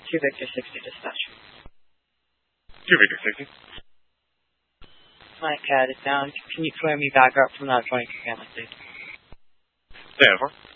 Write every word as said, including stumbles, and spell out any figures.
two Victor sixty dispatch. two Victor sixty. My cat is down. Can you clear me back up from that twenty-two family, please? Stand for.